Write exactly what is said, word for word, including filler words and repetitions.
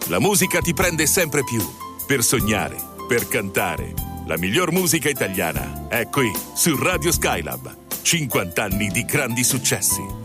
La musica ti prende sempre più. Per sognare, per cantare. La miglior musica italiana è qui, su Radio Skylab. cinquanta anni di grandi successi.